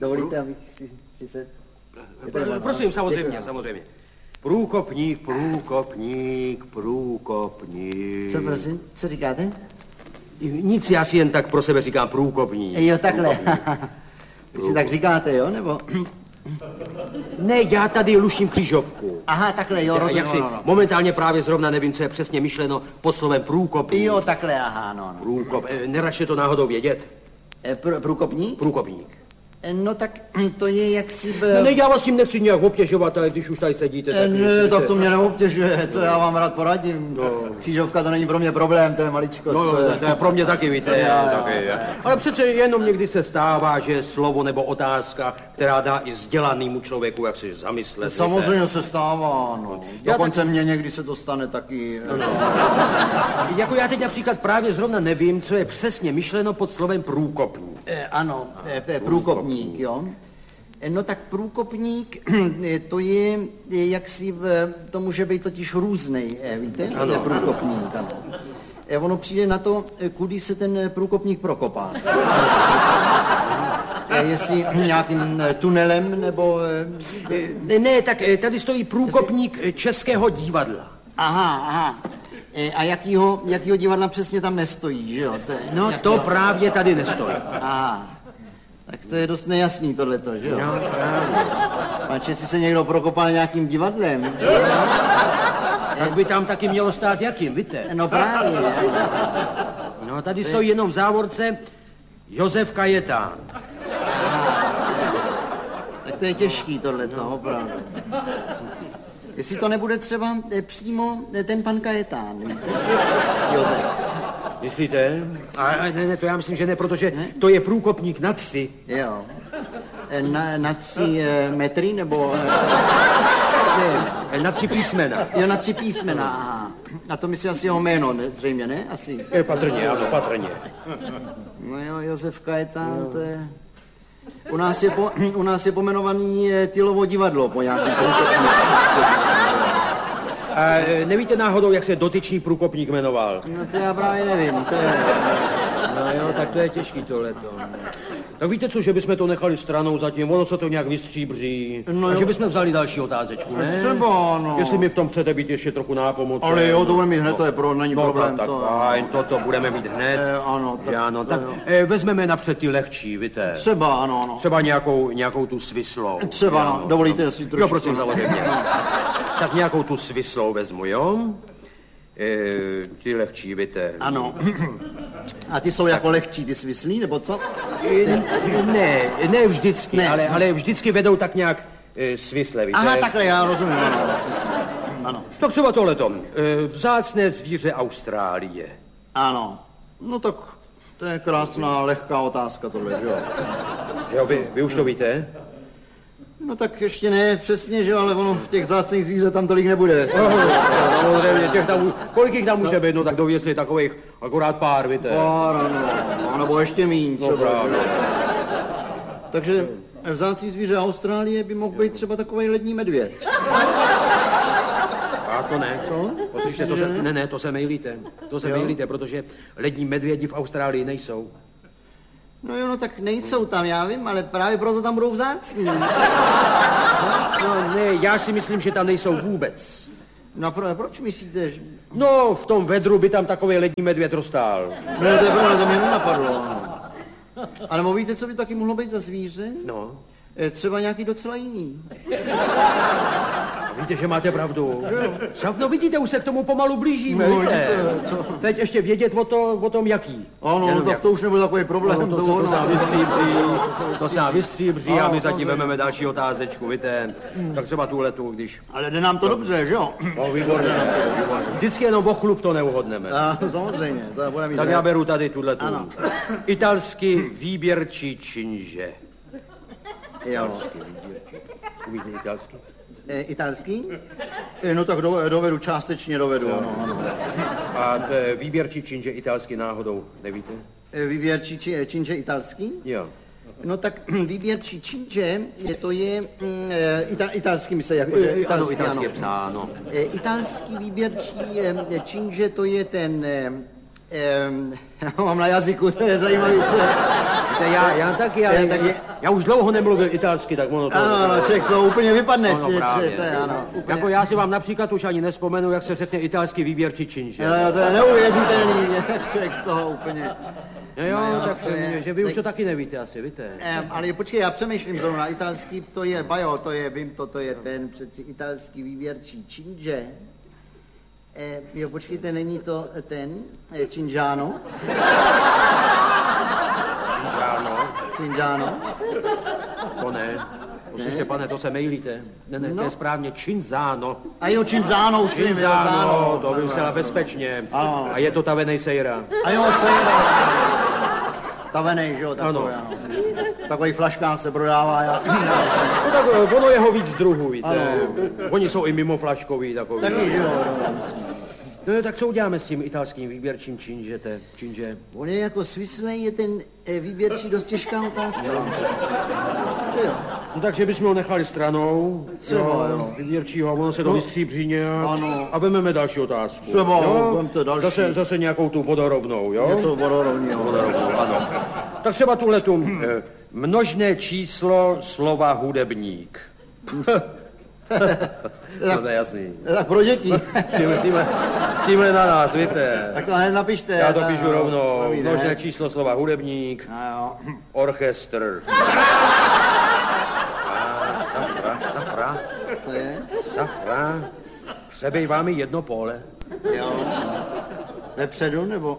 Dovolíte, abych si se... Prosím, samozřejmě. Průkopník. Co prosím? Co říkáte? Nic, já si jen tak pro sebe říkám průkopník. Jo, takhle. Vy si tak říkáte, jo, nebo... Ne, já tady luštím křížovku. Aha, takhle, jo, rozumím. Momentálně právě zrovna nevím, co je přesně myšleno pod slovem průkopník. Jo, takhle, aha, no. Neračte to náhodou vědět? Průkopník? Průkopník. No tak to je jaksi... Ne, já vás tím nechci nějak obtěžovat, ale když už tady sedíte, tak... Ne, tak to mě neobtěžuje, to já vám rád poradím. No. Křížovka to není pro mě problém, to je maličkost. No, to je pro mě taky, víte. Taky. Ale přece jenom někdy se stává, že slovo nebo otázka, která dá i vzdělanému člověku, jak si zamyslet. Samozřejmě se stává, no. Dokonce mě někdy se to stane taky. No. Jako já teď například právě zrovna nevím, co je přesně myšleno pod slovem průkopník. Ano, průkopník. Jo? No tak průkopník, to je jaksi, to může být totiž různej, víte? Ano. To je průkopník, ano. Ono přijde na to, kudy se ten průkopník prokopá. Jestli nějakým tunelem, nebo... Ne, tak tady stojí průkopník Českého divadla. Aha. A jakýho divadla přesně tam nestojí, že jo? To právě tady nestojí. Aha. Tak to je dost nejasný tohleto, že jo? No, právě. Pač, jestli se někdo prokopal nějakým divadlem. Tak by tam taky mělo stát jakým, víte? No právě. No, tady stojí jenom v závorce Josef Kajetán. Tak to je těžký tohleto, opravdu. Jestli to nebude třeba přímo ten pan Kajetán, víte? Josef. Myslíte? Ne, to já myslím, že ne, protože to je průkopník na 3. Jo. Na 3 metry, nebo... Ne, na 3 písmena. Jo, na 3 písmena, aha. A to myslí asi jeho jméno, ne? Zřejmě, ne? Asi. Patrně, ano, patrně. No jo, Josef Kajetán, to je... U nás je pomenovaný Tylovo divadlo po nějakém průkopníku. A nevíte náhodou, jak se dotyčný průkopník jmenoval? No to já právě nevím, to je... No jo, tak to je těžký tohleto. Tak víte co, že bychom to nechali stranou zatím, ono se to nějak vystříbří. No a že bychom vzali další otázečku, ne? Třeba, no. Jestli mi v tom chcete být ještě trochu nápomocen. Ale jo, to budeme mít hned, to je není problém. Tak fajn, toto budeme mít hned. Ano, tak, ano, tak vezmeme napřed ty lehčí, víte. Třeba, ano. Třeba nějakou tu svislou. Třeba, ano, dovolíte si trošku. Jo, prosím, samozřejmě. Tak nějakou tu svislou vezmu, jo? Ty lehčí, víte. Ano. A ty jsou jako lehčí, ty svislí, nebo co? Ne vždycky, ne. Ale vždycky vedou tak nějak svisle, víte. Aha, takhle, já rozumím, ano. Tak třeba tohleto. Vzácné zvíře Austrálie. Ano. No tak to je krásná, lehká otázka tohle, že jo? Jo, vy už to víte? No tak ještě ne přesně, že jo, ale ono v těch vzácných zvířat tam tolik nebude. Samozřejmě, kolik jich tam může být, no tak dověsli takových akorát pár, víte. Pár, ano, nebo ještě míň třeba. No, takže vzácný zvíře Austrálie by mohl být třeba takovej lední medvěd. A to ne. Co? Poslyšte, to se mejlíte. Mejlíte, protože lední medvědi v Austrálii nejsou. No jo, no tak nejsou tam, já vím, ale právě proto tam budou vzácní. No ne, já si myslím, že tam nejsou vůbec. No proč myslíte, že... No, v tom vedru by tam takový lední medvěd rostál. No to mě nenapadlo. Ale víte, co by taky mohlo být za zvíře? No. Třeba nějaký docela jiný. Víte, že máte pravdu. No vidíte, už se k tomu pomalu blížíme, víte. Teď ještě vědět o tom, jaký. Ano, tak to už nebude takový problém. To se vystříbří a my zatím vezmeme další otázečku, víte. Tak třeba tuhletu, když... Ale jde nám to dobře, že jo? No, výborně. Vždycky jenom o chlup to neuhodneme. Samozřejmě, to bude mít. Tak já beru tady tuhletu. Italský výběrčí činže. Jo. Umíte italský? Italský? No tak dovedu, částečně dovedu, ano. A výběrčí činže italský náhodou, nevíte? Výběrčí činže italský? Jo. No tak výběrčí činže, to je italský, myslí, jak italský je psáno. Italský výběrčí činže, to je ten Mám na jazyku, to je zajímavý. Já taky, ale já už dlouho nemluvil italsky, tak ono to... Ano, člověk to úplně vypadne. Ano, právě. To je, ano, úplně. Jako já si vám například už ani nespomenu, jak se řekne italský výběrčí činže. No, to je neuvěřitelný, člověk z toho úplně... Jo, tak že vy už to taky nevíte asi, víte. Ale počkej, já přemýšlím zrovna, italský, to je bajo, to je, vím to je ten přeci italský výběrčí činže. Jo, počkejte, není to ten, Cingiano? Cingiano? To ne. Slyšte, pane, to se mejlíte. Ne, to je správně Cinzano. A jo, Cinzano, už vím, Cinzano, to vymyslela bezpečně. Ano. A je to tavenej sejra. A jo, sejra. Tavenej, že jo, takový, ano. Takový flaškách se prodává. No tak ono je ho víc druhů, víte. Ano. Oni jsou i mimo flaškový takový. Taky, že jo. No tak co uděláme s tím italským výběrčím činže? On je jako svislej, je ten výběrčí dost těžká otázka. No takže bychom ho nechali stranou, výběrčího, ono se to vystříbří nějak a vememe další otázku. Třeba, vemte další. Zase nějakou tu vodorovnou, jo? Něco vodorovného. Ano. Tak třeba tuhletu množné číslo slova hudebník. No to je jasný. Tak pro děti. Címle na nás, víte. Tak to hned napište. Já to píšu rovnou. Množné číslo slova hudebník. Orchestr. Safra. Co je? Safra. Přebejvá mi jedno pole. Jo. Vepředu, nebo?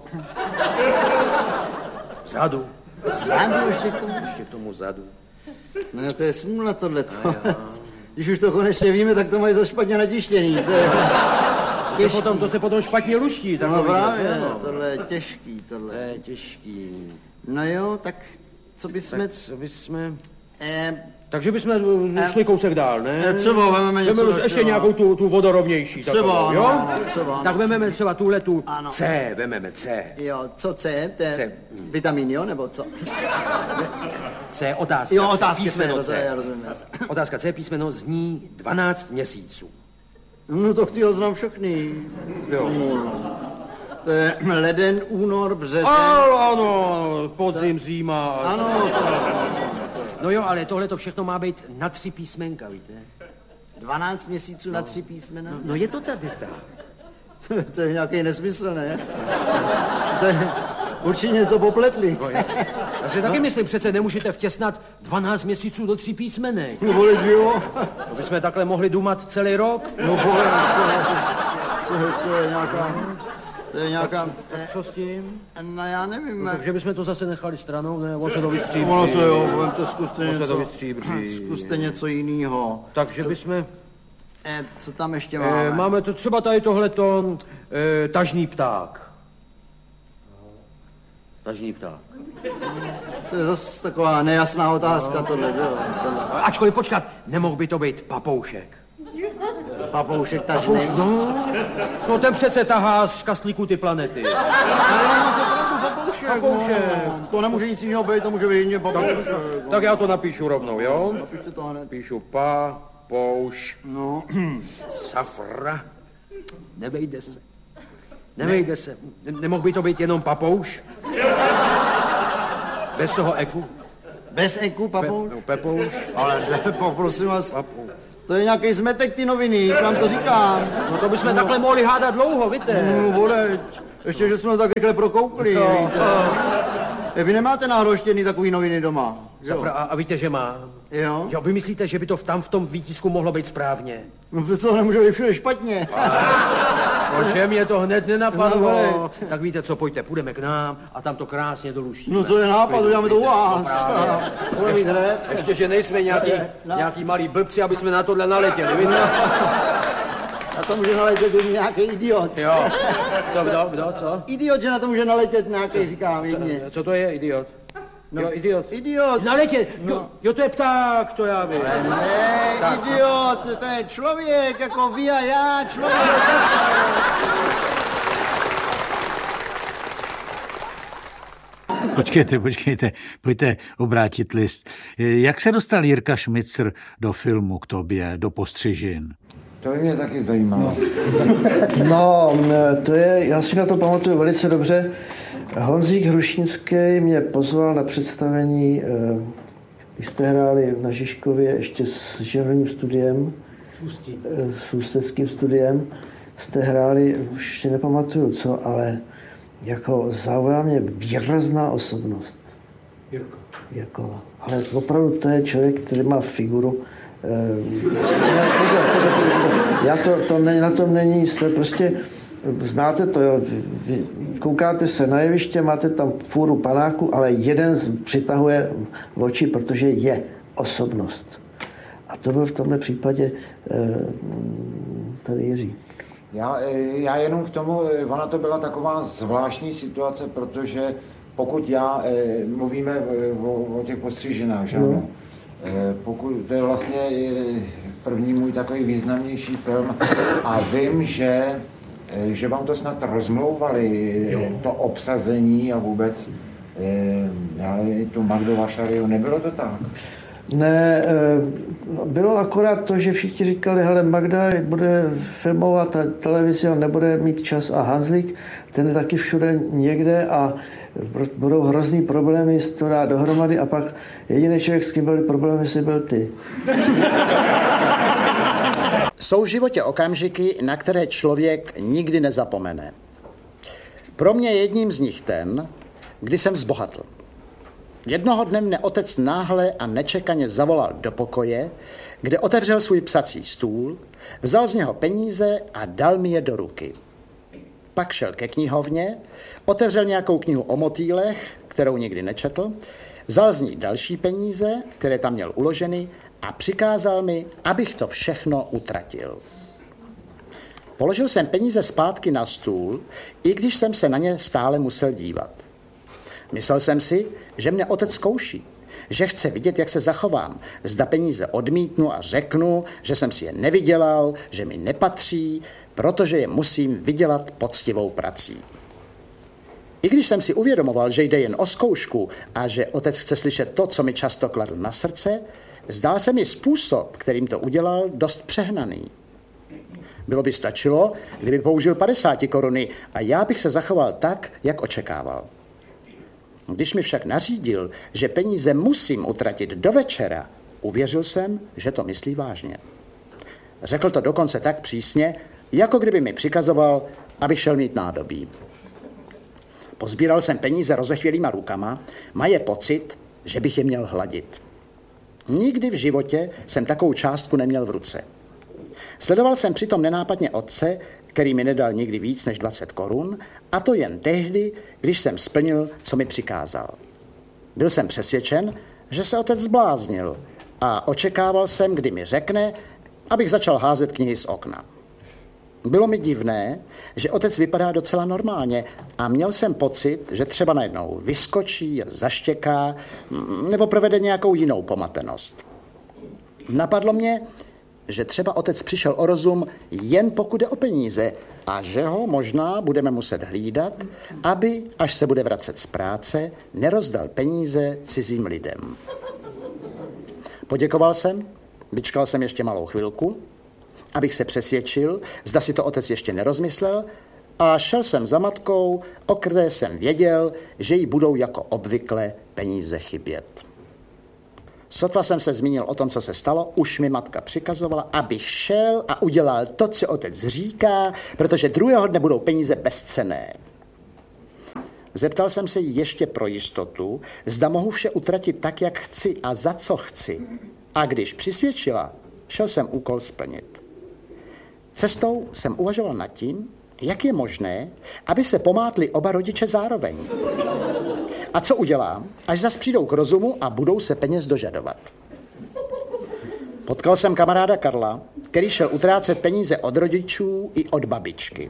Vzadu. Vzadu ještě k tomu? Ještě k tomu vzadu. No to je smůla tohleto. Když už to konečně víme, tak to mají za špatně natištěný. To se potom špatně luští. No právě, tohle je těžký, tohle. To je těžký. No jo, tak co bysme... Takže bychom šli kousek dál, ne? Třeba vememe něco... Ještě nějakou tu vodorovnější. Třeba, jo? Třeba. Tak vememe třeba tuhletu C, vememe C. Jo, co C? To je vitamin, jo, nebo co? C, otázka. Jo, otázka písmeno C, já rozumím. Otázka C, písmeno zní 12 měsíců. No to ty ho znám všechny. Jo. To je leden, únor, březen. Ano, podzim, zima. Ano, No jo, ale tohle to všechno má být na 3 písmenka, víte? 12 měsíců na 3 písmena? No je to tady tak. To je nějaký nesmysl, ne? To je určitě něco popletli. Takže taky myslím, přece nemůžete vtěsnat 12 měsíců do 3 písmenek. No vole, jo. To bychom takhle mohli dumat celý rok. No vole, to je nějaká... To je nějaká... Co s tím? No já nevím. No, takže bychom to zase nechali stranou, ne? On se to vystříbří. Ono se jo, zkuste něco jiného. Takže bychom... Co tam ještě máme? Máme to třeba tady tohleto tažný pták. Tažný pták. To je zase taková nejasná otázka tohle, jo. Ačkoliv počkat, nemohl by to být papoušek. Papoušek tažný? No ten přece tahá z kastlíku ty planety. Papoušek. No. To nemůže nic jiného být, to může být jiný papoušek. Tak já to napíšu rovnou, jo? Napište to hned. Píšu papouš. No. Safra. Nevejde se. Nemohl by to být jenom papouš? Bez toho eku? Bez eku, papouš? Pepouš. Ale prosím vás. To je nějaký zmetek ty noviny, vám to říkám. No to bychom takhle mohli hádat dlouho, víte. No vole, ještě, že jsme to tak rychle prokoukli, víte. Vy nemáte náhroštěný takový noviny doma, jo? A víte, že má? Jo? Jo, vy myslíte, že by to tam v tom výtisku mohlo být správně? No přece to nemůže být všude špatně. Že mě to hned nenapadlo. No, tak víte co, pojďte, půjdeme k nám a tam to krásně doluštíme. No to je nápad, uděláme to u vás. Ještě, že nejsme nějaký malí blbci, aby jsme na tohle naletěli, víte? Na to může naletět nějaký idiot. Jo. Kdo, co? Idiot, že na to může naletět nějaký, říkám jedně. Co to je, idiot? No, jo, idiot. Idiot. Naletět, jo, to je pták, to já vím. Ne, tak. Idiot, to je člověk, jako vy a já, člověk. Počkejte, pojďte obrátit list. Jak se dostal Jirka Šmicr do filmu K tobě, do Postřižin? To by mě taky zajímalo. No, já si na to pamatuju velice dobře. Honzík Hrušínský mě pozval na představení, když jste hráli na Žižkově ještě s živným studiem, s ústeckým studiem, jste hráli, už si nepamatuju co, ale jako zaujala mě výrazná osobnost. Jirkova. Ale opravdu to je člověk, který má figuru. Pozor. Na tom není nic, to je prostě, znáte to, jo, vy koukáte se na jeviště, máte tam fůru panáku, ale jeden přitahuje v oči, protože je osobnost. A to byl v tomhle případě tady Jiří. Já jenom k tomu, ona to byla taková zvláštní situace, protože pokud mluvíme o těch postřiženách, že ano? Pokud to je vlastně první můj takový významnější film a vím, že vám to snad rozmlouvali, to obsazení a vůbec, ale tu Magdu Vašariu, nebylo to tak? Ne, bylo akorát to, že všichni říkali, hele, Magda bude filmovat televizi, on nebude mít čas a Hanzlík, ten je taky všude někde a budou hrozný problémy s to dát dohromady a pak jediný člověk, s kým byly problémy, si byl ty. Jsou v životě okamžiky, na které člověk nikdy nezapomene. Pro mě je jedním z nich ten, kdy jsem zbohatl. Jednoho dne mne otec náhle a nečekaně zavolal do pokoje, kde otevřel svůj psací stůl, vzal z něho peníze a dal mi je do ruky. Pak šel ke knihovně, otevřel nějakou knihu o motýlech, kterou nikdy nečetl, vzal z ní další peníze, které tam měl uloženy, a přikázal mi, abych to všechno utratil. Položil jsem peníze zpátky na stůl, i když jsem se na ně stále musel dívat. Myslel jsem si, že mne otec zkouší, že chce vidět, jak se zachovám, zda peníze odmítnu a řeknu, že jsem si je nevydělal, že mi nepatří, protože je musím vydělat poctivou prací. I když jsem si uvědomoval, že jde jen o zkoušku a že otec chce slyšet to, co mi často kladl na srdce, zdál se mi způsob, kterým to udělal, dost přehnaný. Bylo by stačilo, kdyby použil 50 koruny a já bych se zachoval tak, jak očekával. Když mi však nařídil, že peníze musím utratit do večera, uvěřil jsem, že to myslí vážně. Řekl to dokonce tak přísně, jako kdyby mi přikazoval, abych šel mít nádobí. Pozbíral jsem peníze rozechvělýma rukama, maje pocit, že bych je měl hladit. Nikdy v životě jsem takovou částku neměl v ruce. Sledoval jsem přitom nenápadně otce, který mi nedal nikdy víc než 20 korun, a to jen tehdy, když jsem splnil, co mi přikázal. Byl jsem přesvědčen, že se otec zbláznil a očekával jsem, kdy mi řekne, abych začal házet knihy z okna. Bylo mi divné, že otec vypadá docela normálně a měl jsem pocit, že třeba najednou vyskočí a zaštěká nebo provede nějakou jinou pomatenost. Napadlo mě, že třeba otec přišel o rozum jen pokud jde o peníze a že ho možná budeme muset hlídat, aby, až se bude vracet z práce, nerozdal peníze cizím lidem. Poděkoval jsem, vyčkal jsem ještě malou chvilku, abych se přesvědčil, zda si to otec ještě nerozmyslel, a šel jsem za matkou, o které jsem věděl, že jí budou jako obvykle peníze chybět. Sotva jsem se zmínil o tom, co se stalo, už mi matka přikazovala, abych šel a udělal to, co otec říká, protože druhého dne budou peníze bezcenné. Zeptal jsem se jí ještě pro jistotu, zda mohu vše utratit tak, jak chci a za co chci. A když přisvědčila, šel jsem úkol splnit. Cestou jsem uvažoval nad tím, jak je možné, aby se pomátli oba rodiče zároveň. A co udělám, až zas přijdou k rozumu a budou se peněz dožadovat. Potkal jsem kamaráda Karla, který šel utrácet peníze od rodičů i od babičky.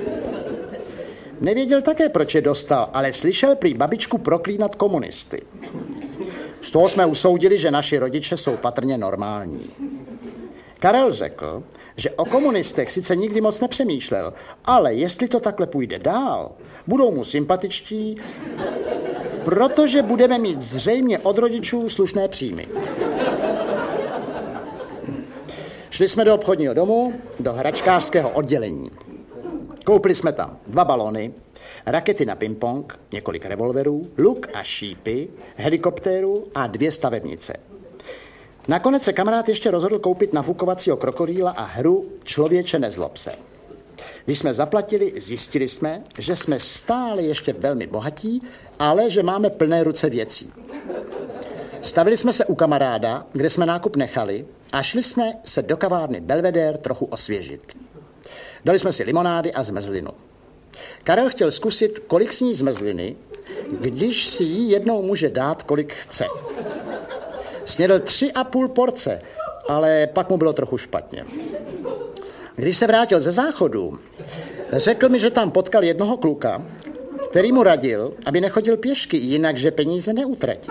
Nevěděl také, proč je dostal, ale slyšel prý babičku proklínat komunisty. Z toho jsme usoudili, že naši rodiče jsou patrně normální. Karel řekl, že o komunistech sice nikdy moc nepřemýšlel, ale jestli to takhle půjde dál, budou mu sympatičtí, protože budeme mít zřejmě od rodičů slušné příjmy. Šli jsme do obchodního domu, do hračkářského oddělení. Koupili jsme tam 2 balony, rakety na ping-pong, několik revolverů, luk a šípy, helikoptéru a 2 stavebnice. Nakonec se kamarád ještě rozhodl koupit nafukovacího krokodýla a hru Člověče nezlob se. Když jsme zaplatili, zjistili jsme, že jsme stále ještě velmi bohatí, ale že máme plné ruce věcí. Stavili jsme se u kamaráda, kde jsme nákup nechali, a šli jsme se do kavárny Belvedere trochu osvěžit. Dali jsme si limonády a zmrzlinu. Karel chtěl zkusit, kolik sní zmrzliny, když si jí jednou může dát, kolik chce. Snědl 3,5 porce, ale pak mu bylo trochu špatně. Když se vrátil ze záchodu, řekl mi, že tam potkal jednoho kluka, který mu radil, aby nechodil pěšky, jinak, že peníze neutratí.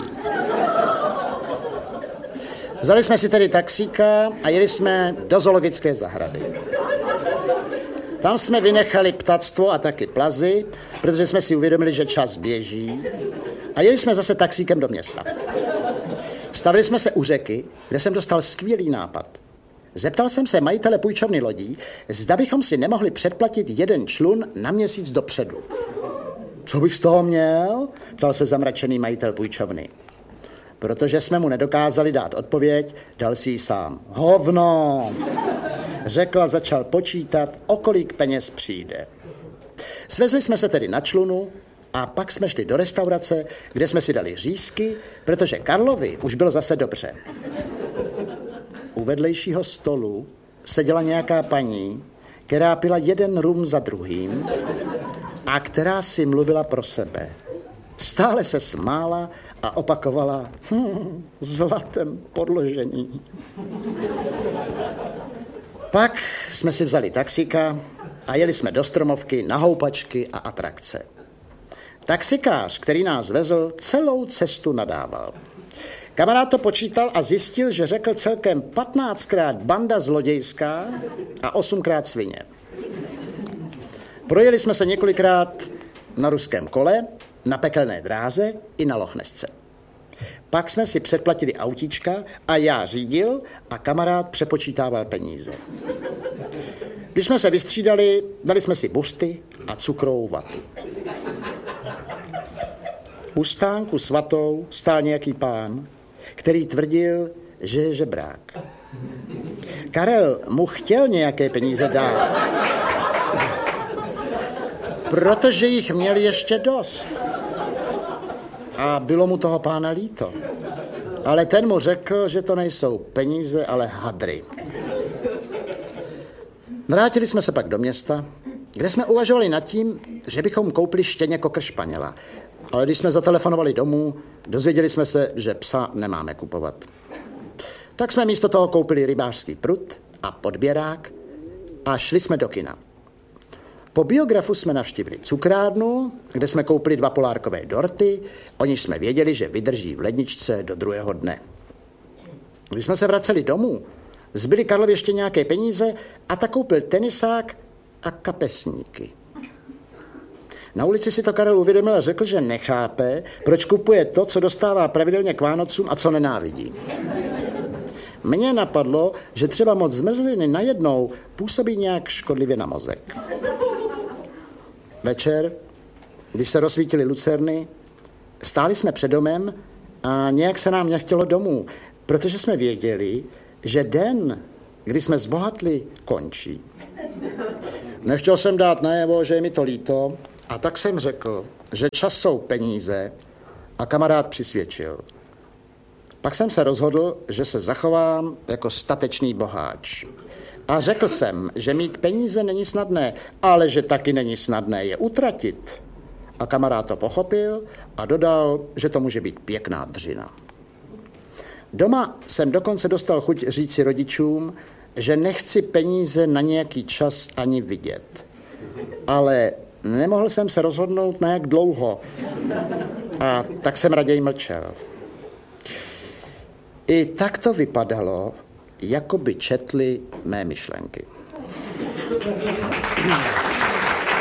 Vzali jsme si tedy taxíka a jeli jsme do zoologické zahrady. Tam jsme vynechali ptactvo a taky plazy, protože jsme si uvědomili, že čas běží, a jeli jsme zase taxíkem do města. Stavili jsme se u řeky, kde jsem dostal skvělý nápad. Zeptal jsem se majitele půjčovny lodí, zda bychom si nemohli předplatit 1 člun na měsíc dopředu. Co bych z toho měl? Ptal se zamračený majitel půjčovny. Protože jsme mu nedokázali dát odpověď, dal si ji sám. Hovno! Řekl a začal počítat, o kolik peněz přijde. Svezli jsme se tedy na člunu a pak jsme šli do restaurace, kde jsme si dali řízky, protože Karlovi už bylo zase dobře. U vedlejšího stolu seděla nějaká paní, která pila 1 rum za druhým a která si mluvila pro sebe. Stále se smála a opakovala zlatem podložení. Pak jsme si vzali taxíka a jeli jsme do Stromovky na houpačky a atrakce. Taxikář, který nás vezl, celou cestu nadával. Kamarád to počítal a zjistil, že řekl celkem 15krát banda zlodějská a 8krát svině. Projeli jsme se několikrát na ruském kole, na pekelné dráze i na Lochnesce. Pak jsme si předplatili autíčka a já řídil a kamarád přepočítával peníze. Když jsme se vystřídali, dali jsme si buřty a cukrovou vatu. U stánku s vatou stál nějaký pán, který tvrdil, že je žebrák. Karel mu chtěl nějaké peníze dát, protože jich měl ještě dost. A bylo mu toho pána líto. Ale ten mu řekl, že to nejsou peníze, ale hadry. Vrátili jsme se pak do města, kde jsme uvažovali nad tím, že bychom koupili štěně kokr španěla. Ale když jsme zatelefonovali domů, dozvěděli jsme se, že psa nemáme kupovat. Tak jsme místo toho koupili rybářský prut a podběrák a šli jsme do kina. Po Biografu jsme navštívili cukrárnu, kde jsme koupili 2 polárkové dorty, o níž jsme věděli, že vydrží v ledničce do druhého dne. Když jsme se vraceli domů, zbyly Karlovi ještě nějaké peníze a tak koupil tenisák a kapesníky. Na ulici si to Karel uvědomil a řekl, že nechápe, proč kupuje to, co dostává pravidelně k Vánocům a co nenávidí. Mně napadlo, že třeba moc zmrzliny najednou působí nějak škodlivě na mozek. Večer, když se rozsvítily lucerny, stáli jsme před domem a nějak se nám nechtělo domů, protože jsme věděli, že den, kdy jsme zbohatli, končí. Nechtěl jsem dát najevo, že je mi to líto, a tak jsem řekl, že čas jsou peníze, a kamarád přisvědčil. Pak jsem se rozhodl, že se zachovám jako statečný boháč. A řekl jsem, že mít peníze není snadné, ale že taky není snadné je utratit. A kamarád to pochopil a dodal, že to může být pěkná dřina. Doma jsem dokonce dostal chuť říci rodičům, že nechci peníze na nějaký čas ani vidět. Ale nemohl jsem se rozhodnout, na jak dlouho. A tak jsem raději mlčel. I tak to vypadalo, jako by četli mé myšlenky.